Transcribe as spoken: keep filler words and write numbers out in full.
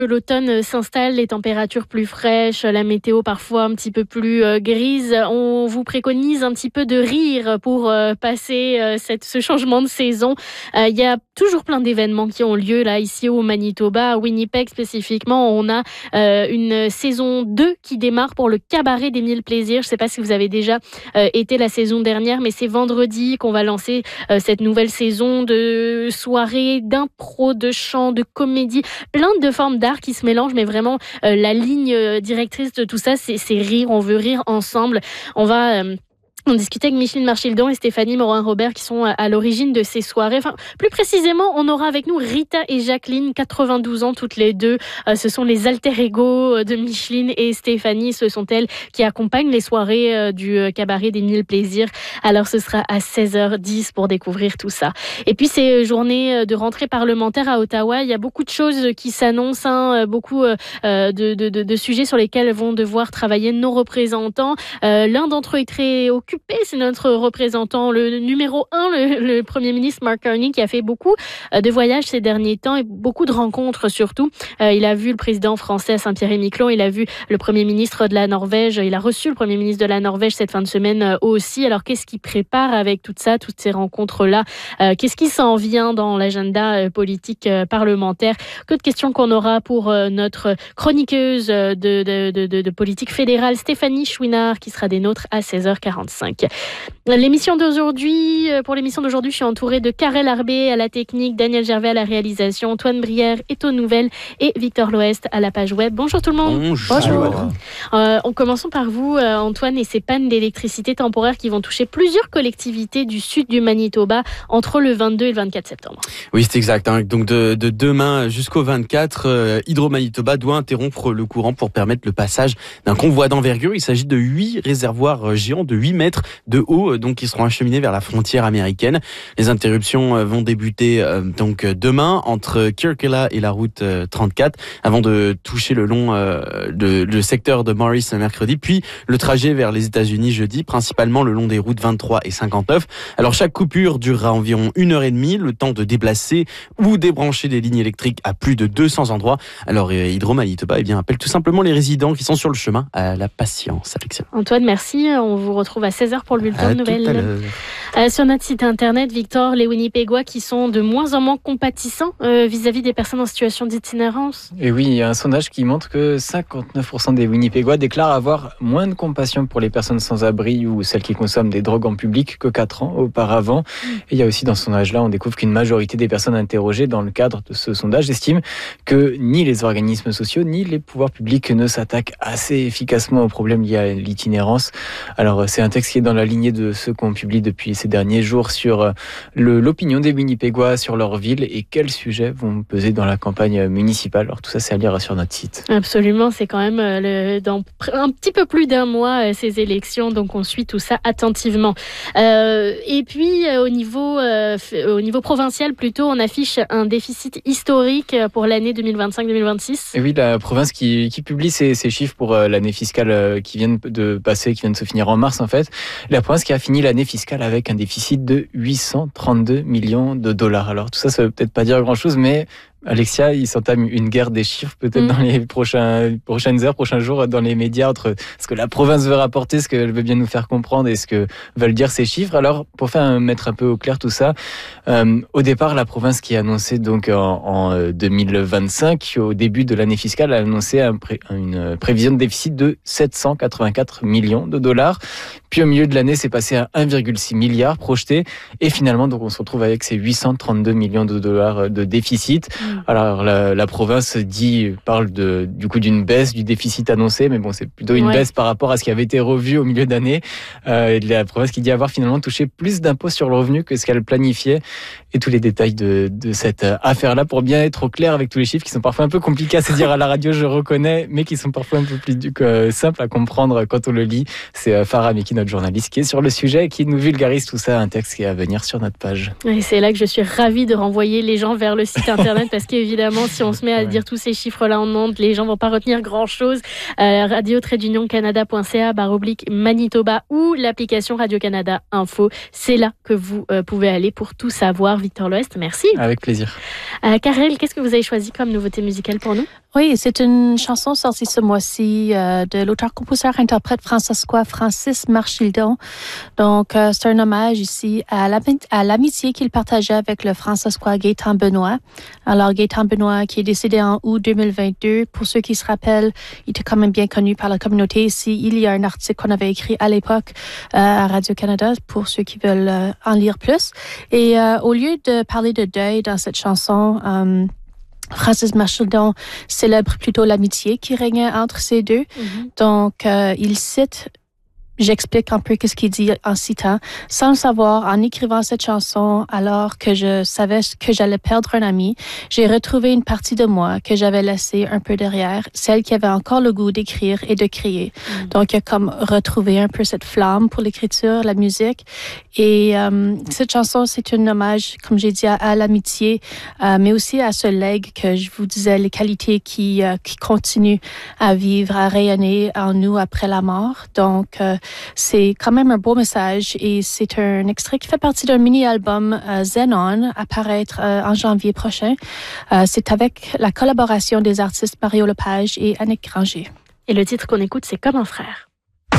L'automne s'installe, les températures plus fraîches, la météo parfois un petit peu plus euh, grise. On vous préconise un petit peu de rire pour euh, passer euh, cette, ce changement de saison. Euh, il y a toujours plein d'événements qui ont lieu là ici au Manitoba, à Winnipeg spécifiquement. On a euh, une saison deux qui démarre pour le cabaret des mille plaisirs. Je ne sais pas si vous avez déjà euh, été la saison dernière, mais c'est vendredi qu'on va lancer euh, cette nouvelle saison de soirées, d'impro, de chant, de comédie, plein de formes d'art qui se mélange, mais vraiment euh, la ligne euh, directrice de tout ça, c'est, c'est rire. On veut rire ensemble. On va euh, On discutait avec Micheline Marchildon et Stéphanie Morin-Robert qui sont à l'origine de ces soirées. Enfin, plus précisément, on aura avec nous Rita et Jacqueline, quatre-vingt-douze ans toutes les deux. Euh, ce sont les alter ego de Micheline et Stéphanie. Ce sont elles qui accompagnent les soirées euh, du cabaret des mille plaisirs. Alors, ce sera à seize heures dix pour découvrir tout ça. Et puis, c'est journée de rentrée parlementaire à Ottawa. Il y a beaucoup de choses qui s'annoncent, hein, beaucoup euh, de, de, de, de sujets sur lesquels vont devoir travailler nos représentants. Euh, l'un d'entre eux est très occupé. C'est notre représentant, le numéro un, le, le Premier ministre Mark Carney, qui a fait beaucoup de voyages ces derniers temps et beaucoup de rencontres surtout. Euh, il a vu le président français Saint-Pierre-et-Miquelon, il a vu le Premier ministre de la Norvège, il a reçu le Premier ministre de la Norvège cette fin de semaine aussi. Alors qu'est-ce qu'il prépare avec tout ça, toutes ces rencontres-là? euh, Qu'est-ce qui s'en vient dans l'agenda politique parlementaire? Que de questions qu'on aura pour notre chroniqueuse de, de, de, de, de politique fédérale, Stéphanie Chouinard, qui sera des nôtres à seize heures quarante-cinq. L'émission d'aujourd'hui, pour l'émission d'aujourd'hui, je suis entourée de Karel Arbé à la technique, Daniel Gervais à la réalisation, Antoine Brière est aux nouvelles et Victor Loest à la page web. Bonjour tout le monde. Bonjour. Bonjour. Euh, on commençons par vous, euh, Antoine, et ces pannes d'électricité temporaires qui vont toucher plusieurs collectivités du sud du Manitoba entre le vingt-deux et le vingt-quatre septembre. Oui, c'est exact. Hein. Donc de, de demain jusqu'au vingt-quatre, euh, Hydro-Manitoba doit interrompre le courant pour permettre le passage d'un convoi d'envergure. Il s'agit de huit réservoirs géants de huit mètres de haut, donc qui seront acheminés vers la frontière américaine. Les interruptions vont débuter euh, donc demain entre Kirkella et la route euh, trente-quatre, avant de toucher le long euh, de, le secteur de Morris mercredi, puis le trajet vers les États-Unis jeudi, principalement le long des routes vingt-trois et cinquante-neuf. Alors chaque coupure durera environ une heure et demie, le temps de déplacer ou débrancher des lignes électriques à plus de deux cents endroits. Alors euh, Hydro-Manitoba eh bien appelle tout simplement les résidents qui sont sur le chemin à la patience. Alexia. Antoine, merci. On vous retrouve à seize heures pour le bulletin de nouvelles. Euh, sur notre site internet, Victor, les Winnipégois qui sont de moins en moins compatissants euh, vis-à-vis des personnes en situation d'itinérance. Et oui, il y a un sondage qui montre que cinquante-neuf pour cent des Winnipégois déclarent avoir moins de compassion pour les personnes sans abri ou celles qui consomment des drogues en public que quatre ans auparavant. Et il y a aussi dans ce sondage-là, on découvre qu'une majorité des personnes interrogées dans le cadre de ce sondage estiment que ni les organismes sociaux ni les pouvoirs publics ne s'attaquent assez efficacement aux problèmes liés à l'itinérance. Alors c'est un texte qui est dans la lignée de ceux qu'on publie depuis ces derniers jours sur le, l'opinion des Winnipégois sur leur ville et quels sujets vont peser dans la campagne municipale. Alors tout ça, c'est à lire sur notre site. Absolument, c'est quand même le, dans un petit peu plus d'un mois ces élections, donc on suit tout ça attentivement. Euh, et puis au niveau, euh, au niveau provincial plutôt, on affiche un déficit historique pour l'année deux mille vingt-cinq deux mille vingt-six. Et oui, la province qui, qui publie ces, ces chiffres pour l'année fiscale qui vient de passer, qui vient de se finir en mars en fait. La province qui a fini l'année fiscale avec un déficit de huit cent trente-deux millions de dollars. Alors tout ça, ça veut peut-être pas dire grand-chose, mais Alexia, il s'entame une guerre des chiffres peut-être mmh. dans les prochains, prochaines heures, prochains jours dans les médias entre ce que la province veut rapporter, ce qu'elle veut bien nous faire comprendre et ce que veulent dire ces chiffres. Alors, pour faire mettre un peu au clair tout ça, euh, au départ, la province qui a annoncé donc en, en deux mille vingt-cinq, au début de l'année fiscale, a annoncé un pré, une prévision de déficit de sept cent quatre-vingt-quatre millions de dollars. Puis au milieu de l'année, c'est passé à un virgule six milliard projeté. Et finalement, donc on se retrouve avec ces huit cent trente-deux millions de dollars de déficit. Mmh. Alors la, la province dit parle de du coup d'une baisse du déficit annoncé, mais bon c'est plutôt une ouais. baisse par rapport à ce qui avait été revu au milieu d'année. Euh, la province qui dit avoir finalement touché plus d'impôts sur le revenu que ce qu'elle planifiait. Et tous les détails de, de cette affaire-là pour bien être au clair avec tous les chiffres qui sont parfois un peu compliqués à se dire à la radio, je reconnais, mais qui sont parfois un peu plus du, euh, simples à comprendre quand on le lit. C'est Farah Meki, notre journaliste, qui est sur le sujet et qui nous vulgarise tout ça, un texte qui est à venir sur notre page. Et c'est là que je suis ravie de renvoyer les gens vers le site internet parce qu'évidemment, si on se met à ouais. dire tous ces chiffres-là en ondes, les gens vont pas retenir grand-chose. Euh, radio tiret d'union canada point c a barre oblique Manitoba ou l'application Radio-Canada Info. C'est là que vous euh, pouvez aller pour tout savoir. Victor Loest, merci. Avec plaisir. Euh, Karel, qu'est-ce que vous avez choisi comme nouveauté musicale pour nous ? Oui, c'est une chanson sortie ce mois-ci euh, de l'auteur-compositeur-interprète François Francis Marchildon. Donc, euh, c'est un hommage ici à, l'ami- à l'amitié qu'il partageait avec le François Gaétan Benoît. Alors, Gaétan Benoît qui est décédé en août deux mille vingt-deux. Pour ceux qui se rappellent, il était quand même bien connu par la communauté ici. Il y a un article qu'on avait écrit à l'époque euh, à Radio-Canada pour ceux qui veulent euh, en lire plus. Et euh, au lieu de parler de deuil dans cette chanson, euh, Francis Marchildon célèbre plutôt l'amitié qui régnait entre ces deux. Mm-hmm. Donc, euh, il cite, j'explique un peu ce qu'il dit en citant, sans le savoir, en écrivant cette chanson, alors que je savais que j'allais perdre un ami, j'ai retrouvé une partie de moi que j'avais laissée un peu derrière, celle qui avait encore le goût d'écrire et de créer. Mm. Donc, il a comme retrouvé un peu cette flamme pour l'écriture, la musique. Et euh, cette chanson, c'est un hommage, comme j'ai dit, à, à l'amitié, euh, mais aussi à ce legs que je vous disais, les qualités qui, euh, qui continuent à vivre, à rayonner en nous après la mort. Donc, euh, c'est quand même un beau message et c'est un extrait qui fait partie d'un mini-album euh, Zenon à paraître euh, en janvier prochain. Euh, c'est avec la collaboration des artistes Mario Lepage et Annick Granger. Et le titre qu'on écoute, c'est Comme un frère.